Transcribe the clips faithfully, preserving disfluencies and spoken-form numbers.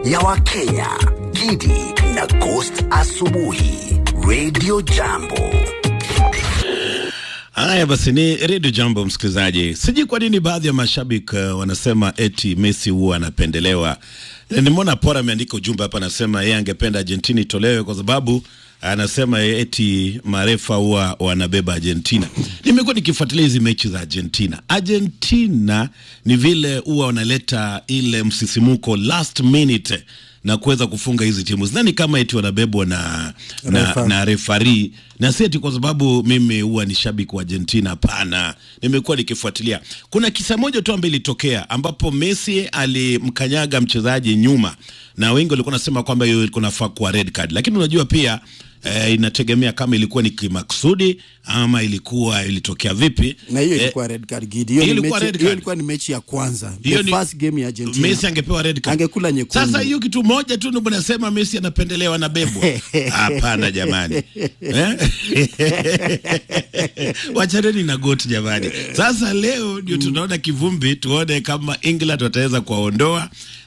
ya Wakenya, Gidi na Ghost asubuhi, Radio Jambo. Haya basi, ni Radio Jambo msikilizaji. Siji kwa nini baadhi ya mashabiki uh, wanasema eti Messi huwa anapendelewa. Nimeona Pora ameandika ujumbe hapa, anasema yeye angependa Argentina itolewe kwa sababu anasema eti marefa huwa wanabeba Argentina. Nimekuwa nikifuatilia hizi mechi za Argentina. Argentina ni vile huwa wanaleta ile msisimuko last minute na kuweza kufunga hizi timu. Sidhani kama eti wanabebwa na na, na referee. Na si eti kwa sababu mimi huwa ni shabiki wa Argentina, pana. Nimekuwa nikifuatilia. Kuna kisa moja tu ambayo ilitokea ambapo Messi alimkanyaga mchezaji nyuma na wengi walikuwa nasema kwamba hiyo ilikuwa nafaa kuwa red card. Lakini unajua pia eh, inategemea kama ilikuwa ni kimakusudi ama ilikuwa ilitokea vipi. Na hiyo ilikuwa eh, red card Gidi. Hiyo mechi, ilikuwa ni mechi ya kwanza. The first game ya Argentina. Messi angepewa red card. Angekula nyekundu. Sasa hiyo kitu moja tu ndio nasema Messi anapendelewa na bebwa. Hapana jamani. Eh? Wachareni na goat jamani. Sasa leo ndio tunaona kivumbi, tuone kama England wataweza kuwaondoa.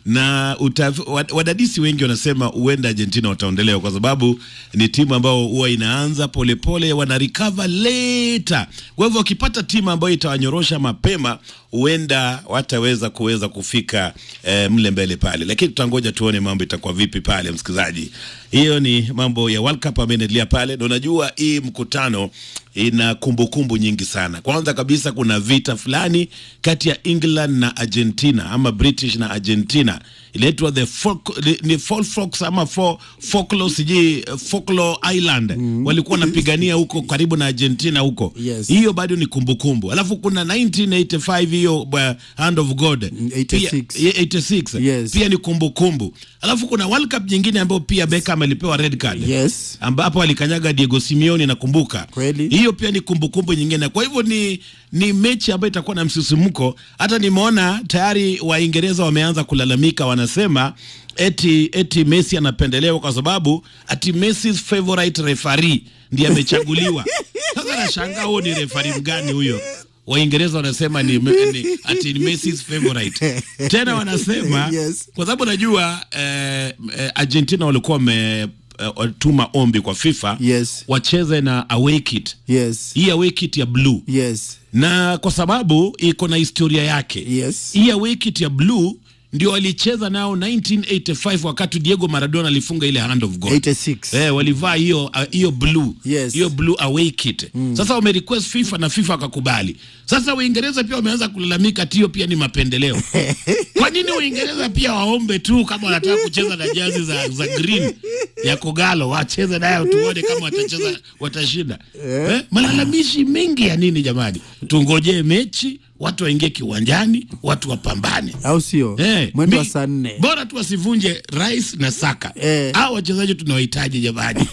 Na utaf, wadadisi wengi wanasema uenda Argentina wataondolewa kwa sababu ni timu ambao huwa inaanza polepole, wana recover later. Kwa hivyo wakipata timu ambayo itawanyorosha mapema, uenda wataweza kuweza kufika eh, mle mbele pale. Lakini tutangoja tuone mambo itakuwa vipi pale msikizaji. Hiyo ni mambo ya World Cup ameendelea pale. Na unajua hii mkutano ina kumbukumbu kumbu nyingi sana. Kwanza kabisa kuna vita fulani kati ya England na Argentina ama British na Argentina. Inaitwa the folk, ni Falklands ama Falklands siji Falkland Island. Mm. Walikuwa wanapigania huko karibu na Argentina huko. Yes. Hiyo bado ni kumbukumbu kumbu. Alafu kuna nineteen eighty-five hiyo uh, Hand of God. eighty-six. Pia, eighty-six. Yes. Pia ni kumbukumbu kumbu. Alafu kuna World Cup nyingine ambayo pia Beckham alipewa red card. Yes. Ambapo alikanyaga Diego Simeone nakumbuka. Kweli. Hiyo pia ni kumbukumbu kumbu nyingine. Kwa hivyo ni ni mechi ambayo itakuwa na msisimuko. Hata nimeona tayari Waingereza wameanza kulalamika, wanasema eti eti Messi anapendelewa kwa sababu ati Messi's favorite referee ndiye amechaguliwa. Sasa nashangaa huo ni referee mgani huyo? Waingereza wanasema ni, ni ati ni Messi's favorite. Tena wanasema yes. Kwa sababu najua eh, eh, Argentina walikuwa wame Uh, tuma ombi kwa FIFA, yes, wacheze na away kit. Yes. Hii away kit ya blue. Yes. Na kwa sababu iko na historia yake. Yes. Hii away kit ya blue ndio walicheza nao nineteen eighty-five wakati Diego Maradona alifunga ile Hand of God. eighty-six. Eh, walivaa hiyo hiyo blue. Yes. Hiyo blue away kit. Mm. Sasa wame request FIFA na FIFA akakubali. Sasa Waingereza pia wameanza kulalamika tio pia ni mapendeleo. Kwa nini Waingereza pia waombe tu kama wanataka kucheza na jazi za za green ya Kogalo, wacheze nayo tuone kama watacheza watashinda. Yeah. Eh? Malalamishi mengi ya nini jamani? Tungojee mechi, watu waingie kiwanjani, watu wapambane. Au sio? Eh, mwendo wa saa nne. Bora tu wasivunje Rice na Saka. Eh. Hao wachezaji tunawahitaji jamani.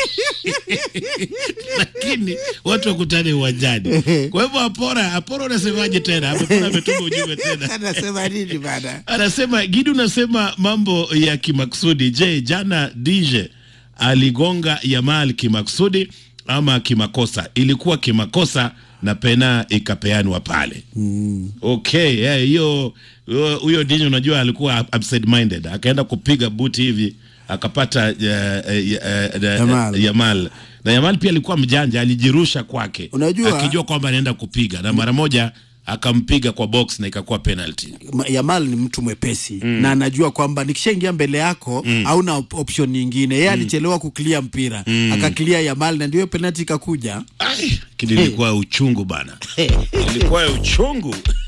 Lakini watu wakutane uwanjani. Kwa hivyo Apora, Apora unasemaje tena? Apora ametuma ujumbe tena. Anasema nini bana? Anasema Gidi, unasema mambo ya kimaksudi. Je, jana D J aligonga Yamal kimaksudi ama kimakosa? Ilikuwa kimakosa na pena ikapeanwa pale. Mm. Okay, yeah, hiyo huyo D J unajua alikuwa absent minded. Akaenda kupiga buti hivi akapata uh, uh, uh, Yamal. Yamal. Na Yamal pia alikuwa mjanja, alijirusha kwake. Unajua, akijua kwamba anaenda kupiga na mara moja akampiga kwa box na ikakuwa penalty. Yamal ni mtu mwepesi, mm, na anajua kwamba nikishaingia mbele yako mm, hauna option nyingine. Yeye mm, alichelewa kuklia mpira, mm, akaklia Yamal na ndio penalty ikakuja. Ai, kile ilikuwa uchungu bana. Ilikuwa uchungu.